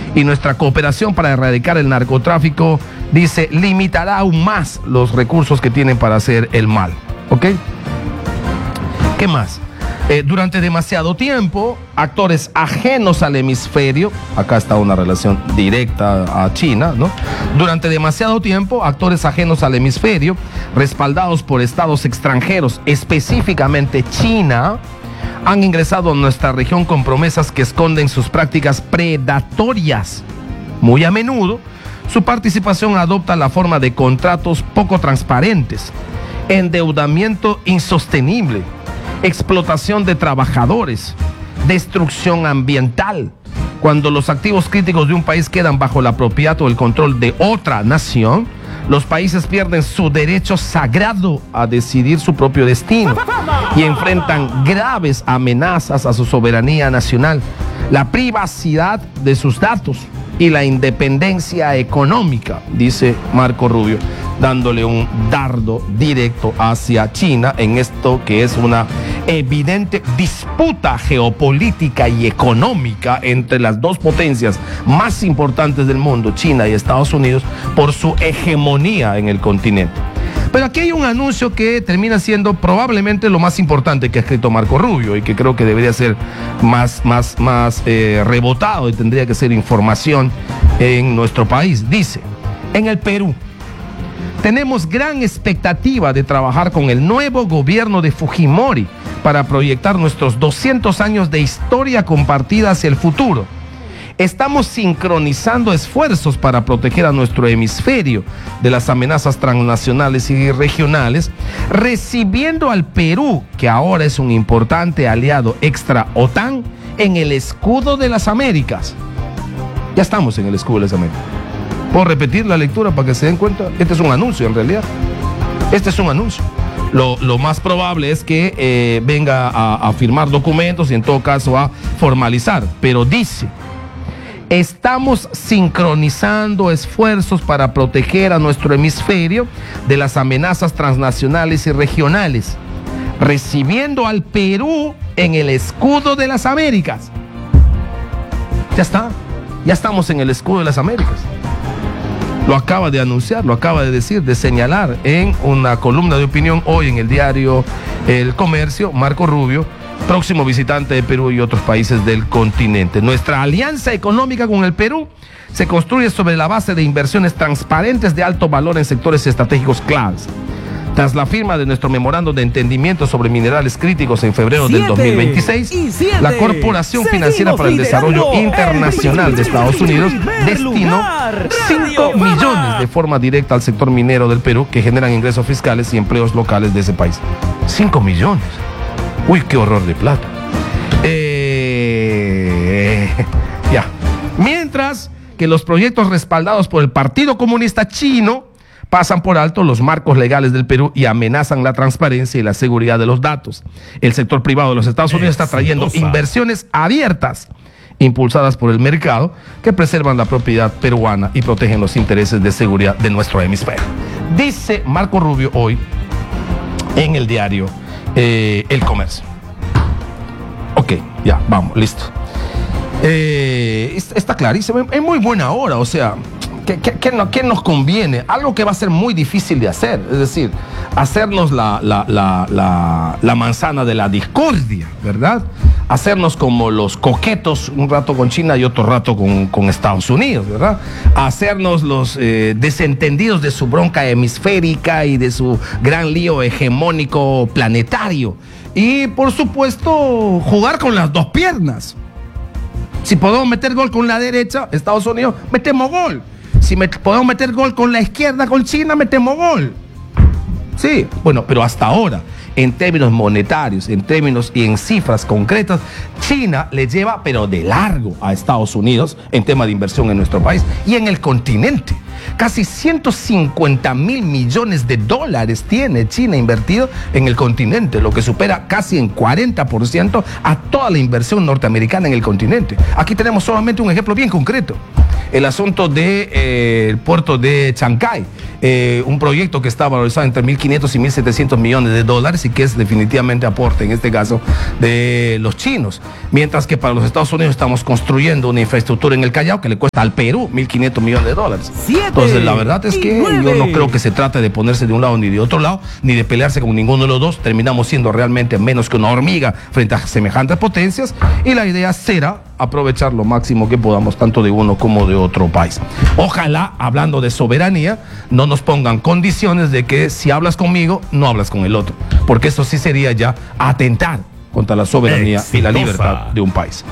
Y nuestra cooperación para erradicar el narcotráfico, dice, limitará aún más los recursos que tienen para hacer el mal. ¿Ok? ¿Qué más? Durante demasiado tiempo, actores ajenos al hemisferio, acá está una relación directa a China, ¿no? Durante demasiado tiempo, actores ajenos al hemisferio, respaldados por estados extranjeros, específicamente China, han ingresado a nuestra región con promesas que esconden sus prácticas predatorias. Muy a menudo, su participación adopta la forma de contratos poco transparentes, endeudamiento insostenible, explotación de trabajadores, destrucción ambiental. Cuando los activos críticos de un país quedan bajo la propiedad o el control de otra nación, los países pierden su derecho sagrado a decidir su propio destino y enfrentan graves amenazas a su soberanía nacional, la privacidad de sus datos y la independencia económica, dice Marco Rubio, dándole un dardo directo hacia China en esto que es una evidente disputa geopolítica y económica entre las dos potencias más importantes del mundo, China y Estados Unidos, por su hegemonía en el continente. Pero aquí hay un anuncio que termina siendo probablemente lo más importante que ha escrito Marco Rubio y que creo que debería ser más rebotado y tendría que ser información en nuestro país. Dice, en el Perú tenemos gran expectativa de trabajar con el nuevo gobierno de Fujimori para proyectar nuestros 200 años de historia compartida hacia el futuro. Estamos sincronizando esfuerzos para proteger a nuestro hemisferio de las amenazas transnacionales y regionales, recibiendo al Perú, que ahora es un importante aliado extra OTAN, en el escudo de las Américas. Ya estamos en el escudo de las Américas. ¿Puedo repetir la lectura para que se den cuenta? Este es un anuncio en realidad. Este es un anuncio. Lo más probable es que venga a firmar documentos y en todo caso a formalizar. Pero dice, estamos sincronizando esfuerzos para proteger a nuestro hemisferio de las amenazas transnacionales y regionales, recibiendo al Perú en el escudo de las Américas. Ya está, ya estamos en el escudo de las Américas. Lo acaba de anunciar, lo acaba de decir, de señalar en una columna de opinión hoy en el diario El Comercio, Marco Rubio, próximo visitante de Perú y otros países del continente. Nuestra alianza económica con el Perú se construye sobre la base de inversiones transparentes de alto valor en sectores estratégicos claves. Tras la firma de nuestro memorando de entendimiento sobre minerales críticos en febrero del 2026, la Corporación Financiera para el Desarrollo Internacional de Estados Unidos destinó 5 millones de forma directa al sector minero del Perú, que generan ingresos fiscales y empleos locales de ese país. 5 millones. Uy, qué horror de plata. Ya. Mientras que los proyectos respaldados por el Partido Comunista Chino pasan por alto los marcos legales del Perú y amenazan la transparencia y la seguridad de los datos. El sector privado de los Estados Unidos está trayendo inversiones abiertas, impulsadas por el mercado, que preservan la propiedad peruana y protegen los intereses de seguridad de nuestro hemisferio. Dice Marco Rubio hoy en el diario El Comercio. Ok, ya, vamos, listo. Está clarísimo, es muy buena hora, o sea, ¿qué nos conviene? Algo que va a ser muy difícil de hacer, es decir, hacernos la manzana de la discordia, ¿verdad? Hacernos como los coquetos, un rato con China y otro rato con Estados Unidos, ¿verdad? Hacernos los desentendidos de su bronca hemisférica y de su gran lío hegemónico planetario. Y, por supuesto, jugar con las dos piernas. Si podemos meter gol con la derecha, Estados Unidos, metemos gol. Si podemos meter gol con la izquierda, con China, metemos gol. Sí, bueno, pero hasta ahora, en términos monetarios, en términos y en cifras concretas, China le lleva, pero de largo, a Estados Unidos en tema de inversión en nuestro país y en el continente. Casi 150.000 millones de dólares tiene China invertido en el continente, lo que supera casi en 40% a toda la inversión norteamericana en el continente. Aquí tenemos solamente un ejemplo bien concreto. el asunto del puerto de Chancay, un proyecto que está valorizado entre 1.500 y 1.700 millones de dólares y que es definitivamente aporte, en este caso, de los chinos. Mientras que para los Estados Unidos estamos construyendo una infraestructura en el Callao que le cuesta al Perú 1.500 millones de dólares. Entonces, la verdad es que yo no creo que se trate de ponerse de un lado ni de otro lado, ni de pelearse con ninguno de los dos. Terminamos siendo realmente menos que una hormiga frente a semejantes potencias, y la idea será aprovechar lo máximo que podamos, tanto de uno como de otro país. Ojalá, hablando de soberanía, no nos pongan condiciones de que si hablas conmigo, no hablas con el otro, porque eso sí sería ya atentar contra la soberanía y la libertad de un país.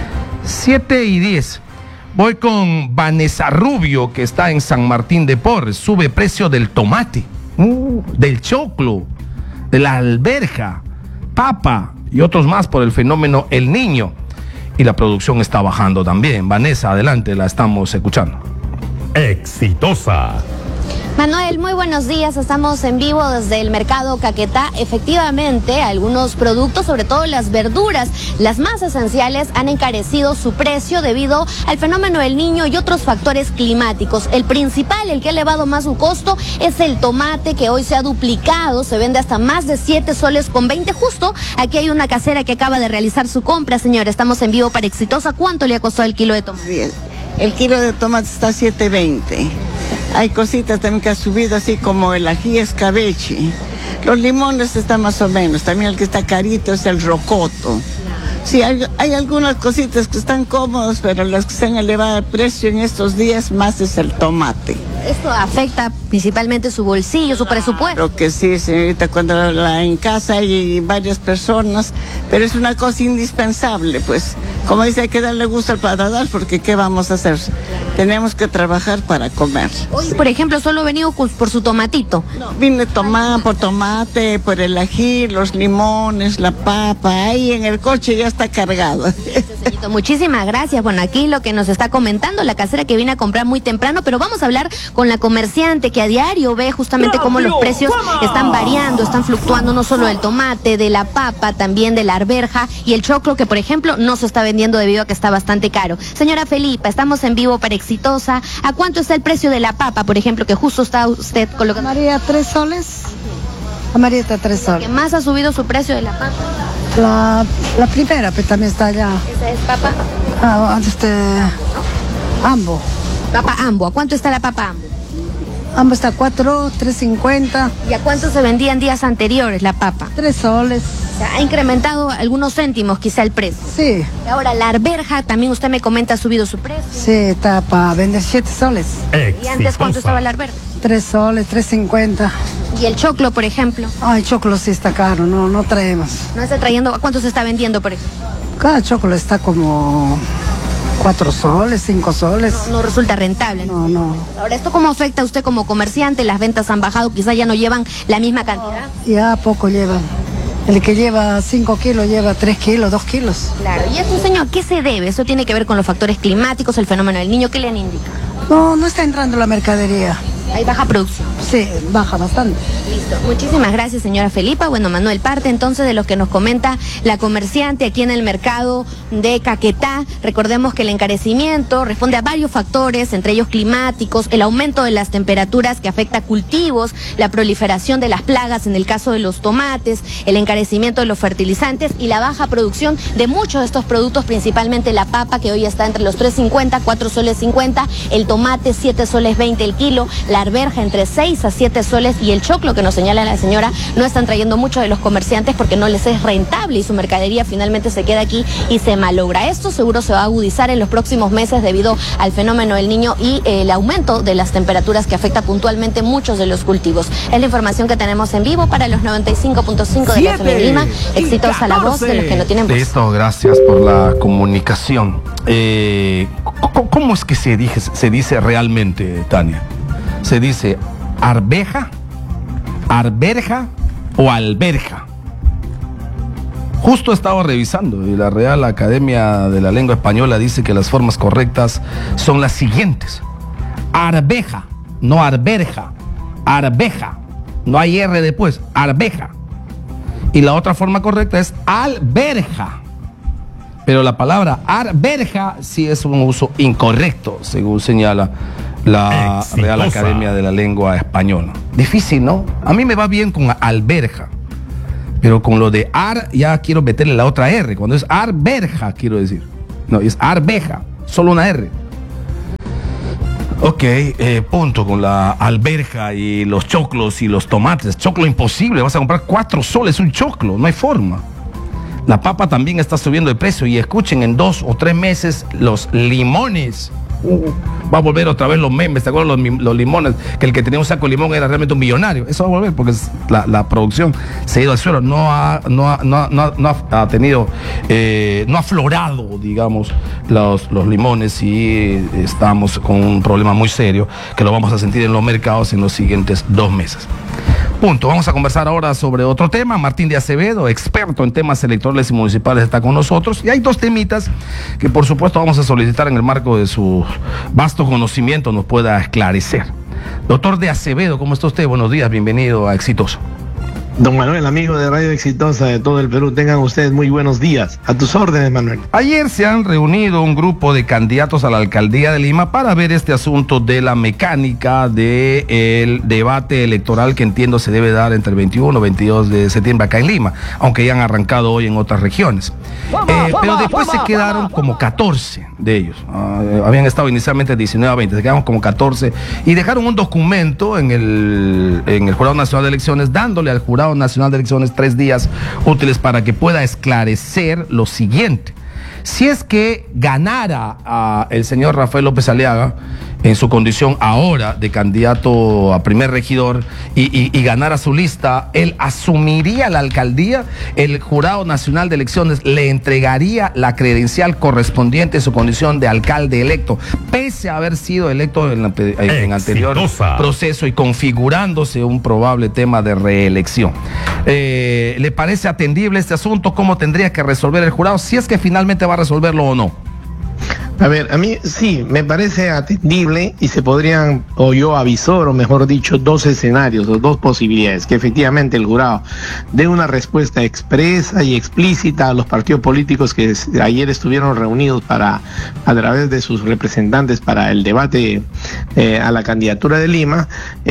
7:10. Voy con Vanessa Rubio, que está en San Martín de Porres. Sube precio del tomate, del choclo, de la alberja, papa y otros más por el fenómeno El Niño. Y la producción está bajando también. Vanessa, adelante, la estamos escuchando. Exitosa. Manuel, muy buenos días. Estamos en vivo desde el mercado Caquetá. Efectivamente, algunos productos, sobre todo las verduras, las más esenciales, han encarecido su precio debido al fenómeno del Niño y otros factores climáticos. El principal, el que ha elevado más su costo, es el tomate, que hoy se ha duplicado, se vende hasta más de 7 soles con 20. Justo aquí hay una casera que acaba de realizar su compra, señora. Estamos en vivo para Exitosa. ¿Cuánto le ha costado el kilo de tomate? Bien. El kilo de tomate está 7.20. Hay cositas también que ha subido, así como el ají escabeche. Los limones están más o menos. También el que está carito es el rocoto. Sí, hay algunas cositas que están cómodas, pero las que se han elevado el precio en estos días más es el tomate. ¿Esto afecta principalmente su bolsillo, su presupuesto? Creo que sí, señorita, cuando en casa hay varias personas, pero es una cosa indispensable, pues. Como dice, hay que darle gusto al paladar, porque ¿qué vamos a hacer? Tenemos que trabajar para comer. Hoy, por ejemplo, solo he venido por su tomatito. No, vine por tomate, por el ají, los limones, la papa, ahí en el coche ya está cargado. Señorito, muchísimas gracias. Bueno, aquí lo que nos está comentando la casera, que viene a comprar muy temprano, pero vamos a hablar con la comerciante que a diario ve justamente cómo los precios están variando, están fluctuando, no solo del tomate, de la papa, también de la arberja y el choclo, que por ejemplo no se está vendiendo debido a que está bastante caro. Señora Felipa, estamos en vivo para Exitosa. ¿A cuánto está el precio de la papa, por ejemplo, que justo está usted colocando? María, 3 soles. María está 3 soles. ¿Qué más ha subido su precio de la papa? La primera, pues también está allá. ¿Esa es papa? Ambo. Papa Ambo. ¿A cuánto está la papa Ambo? Ambo está 4, 3.50. ¿Y a cuánto se vendía en días anteriores la papa? 3 soles. O sea, ha incrementado algunos céntimos quizá el precio. Sí. Y ahora la arberja, también usted me comenta, ha subido su precio. Sí, está para vender 7 soles. ¿Y antes cuánto estaba la arberja? 3 soles, 3.50. ¿Y el choclo, por ejemplo? Ay, choclo sí está caro, no traemos. ¿No está trayendo? ¿A cuánto se está vendiendo, por ejemplo? Cada choclo está como 4 soles, 5 soles. No resulta rentable, ¿no? No. Ahora, ¿esto cómo afecta a usted como comerciante? Las ventas han bajado, quizá ya no llevan la misma cantidad. Ya poco llevan. El que lleva 5 kilos lleva 3 kilos, 2 kilos. Claro. ¿Y esto, señor, a qué se debe? ¿Eso tiene que ver con los factores climáticos, el fenómeno del Niño? ¿Qué le han indicado? No está entrando la mercadería. Hay baja producción. Sí, baja bastante. Listo. Muchísimas gracias, señora Felipa. Bueno, Manuel, parte entonces de lo que nos comenta la comerciante aquí en el mercado de Caquetá. Recordemos que el encarecimiento responde a varios factores, entre ellos climáticos, el aumento de las temperaturas que afecta a cultivos, la proliferación de las plagas en el caso de los tomates, el encarecimiento de los fertilizantes y la baja producción de muchos de estos productos, principalmente la papa, que hoy está entre los 3.50, 4 soles 50, el tomate 7 soles 20 el kilo, la arberja entre 6 a 7 soles y el choclo, que nos señala la señora, no están trayendo mucho de los comerciantes porque no les es rentable y su mercadería finalmente se queda aquí y se malogra. Esto seguro se va a agudizar en los próximos meses debido al fenómeno del Niño y el aumento de las temperaturas que afecta puntualmente muchos de los cultivos. Es la información que tenemos en vivo para los 95.5 de la FM Lima. Exitosa la voz de los que no tienen voz. Listo, gracias por la comunicación. ¿Cómo es que se dice realmente, Tania? ¿Se dice arveja, arberja o alberja? Justo estaba revisando y la Real Academia de la Lengua Española dice que las formas correctas son las siguientes: arveja, no arberja, arveja, no hay R después, arveja. Y la otra forma correcta es alberja. pero la palabra arberja sí es un uso incorrecto, según señala la Real Academia de la Lengua Española. Difícil, ¿no? A mí me va bien con alberja, pero con lo de ar ya quiero meterle la otra R. Cuando es arberja, quiero decir. No, es arveja, solo una R. Ok, punto con la alberja y los choclos y los tomates. Choclo imposible, vas a comprar 4 soles un choclo, no hay forma. La papa también está subiendo de precio y escuchen, en 2 o 3 meses los limones. Va a volver otra vez los memes, ¿te acuerdas los limones? Que el que tenía un saco de limón era realmente un millonario. Eso va a volver porque la producción se ha ido al suelo. No ha tenido, no ha aflorado, digamos, los limones, y estamos con un problema muy serio que lo vamos a sentir en los mercados en los siguientes 2 meses. Punto. Vamos a conversar ahora sobre otro tema. Martín de Acevedo, experto en temas electorales y municipales, está con nosotros. Y hay 2 temitas que por supuesto vamos a solicitar en el marco de su vasto conocimiento nos pueda esclarecer. Doctor de Acevedo, ¿cómo está usted? Buenos días, bienvenido a Exitoso. Don Manuel, amigo de Radio Exitosa de todo el Perú, tengan ustedes muy buenos días. A tus órdenes, Manuel. Ayer se han reunido un grupo de candidatos a la alcaldía de Lima para ver este asunto de la mecánica del debate electoral que entiendo se debe dar entre el 21 y 22 de septiembre acá en Lima, aunque ya han arrancado hoy en otras regiones. Pero después se quedaron como 14 de ellos. Habían estado inicialmente 19 a 20, se quedaron como 14 y dejaron un documento en el Jurado Nacional de Elecciones, dándole al Jurado Nacional de Elecciones 3 días útiles para que pueda esclarecer lo siguiente. Si es que ganara el señor Rafael López Aliaga en su condición ahora de candidato a primer regidor y ganara su lista, él asumiría la alcaldía, el Jurado Nacional de Elecciones le entregaría la credencial correspondiente a su condición de alcalde electo, pese a haber sido electo en anterior proceso y configurándose un probable tema de reelección. ¿Le parece atendible este asunto? ¿Cómo tendría que resolver el jurado? Si es que finalmente va a resolverlo o no. A ver, a mí sí, me parece atendible y se podrían, o yo avisor, o mejor dicho, 2 escenarios o 2 posibilidades, que efectivamente el jurado dé una respuesta expresa y explícita a los partidos políticos que ayer estuvieron reunidos a través de sus representantes para el debate a la candidatura de Lima,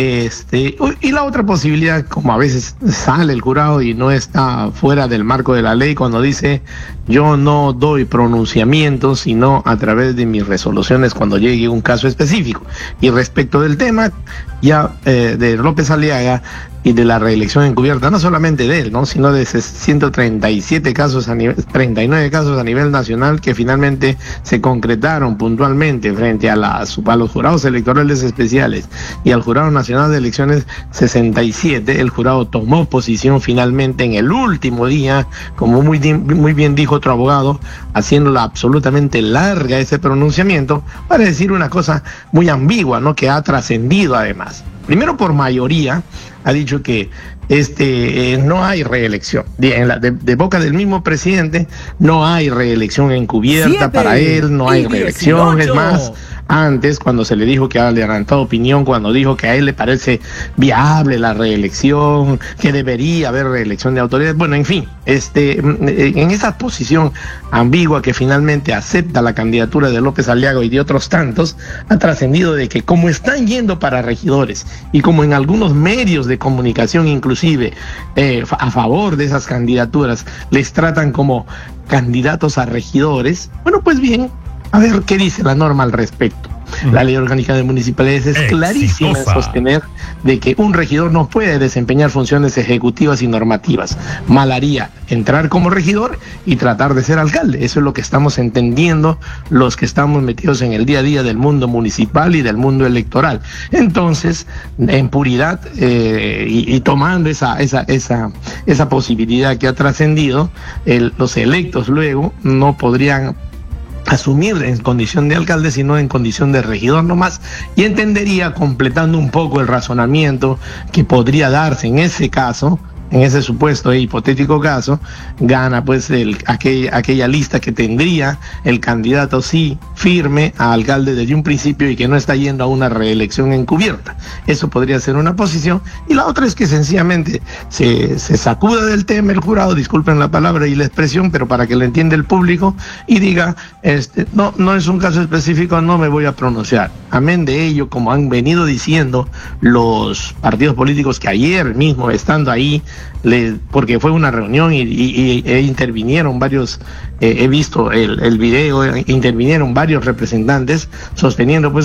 y la otra posibilidad, como a veces sale el jurado y no está fuera del marco de la ley, cuando dice yo no doy pronunciamientos, sino a través de mis resoluciones cuando llegue un caso específico. Y respecto del tema ya de López Aliaga y de la reelección encubierta, no solamente de él, ¿no?, sino de 137 casos 39 casos a nivel nacional que finalmente se concretaron puntualmente frente a los jurados electorales especiales y al Jurado Nacional de Elecciones 67. El jurado tomó posición finalmente en el último día, como muy bien dijo otro abogado, haciéndola absolutamente larga ese pronunciamiento, para decir una cosa muy ambigua, ¿no?, que ha trascendido además. Primero, por mayoría, ha dicho que no hay reelección. De boca del mismo presidente, no hay reelección encubierta para él, no hay reelección. Es más, antes, cuando se le dijo que ha adelantado opinión, cuando dijo que a él le parece viable la reelección, que debería haber reelección de autoridades, bueno, en fin, en esa posición ambigua que finalmente acepta la candidatura de López Aliaga y de otros tantos, ha trascendido de que como están yendo para regidores y como en algunos medios de comunicación inclusive a favor de esas candidaturas les tratan como candidatos a regidores, bueno, pues bien, a ver qué dice la norma al respecto. La ley orgánica de municipalidades es clarísima en sostener de que un regidor no puede desempeñar funciones ejecutivas y normativas. Mal haría entrar como regidor y tratar de ser alcalde. Eso es lo que estamos entendiendo los que estamos metidos en el día a día del mundo municipal y del mundo electoral. Entonces, en puridad y tomando esa posibilidad que ha trascendido, los electos luego no podrían asumir en condición de alcalde, sino en condición de regidor nomás, y entendería, completando un poco el razonamiento que podría darse en ese caso, en ese supuesto e hipotético caso, gana pues aquella lista que tendría el candidato sí firme a alcalde desde un principio y que no está yendo a una reelección encubierta. Eso podría ser una posición. Y la otra es que sencillamente se sacuda del tema el jurado, disculpen la palabra y la expresión, pero para que lo entienda el público, y diga, no es un caso específico, no me voy a pronunciar. Amén de ello, como han venido diciendo los partidos políticos que ayer mismo, estando ahí, porque fue una reunión y intervinieron varios, he visto el video, intervinieron varios representantes sosteniendo pues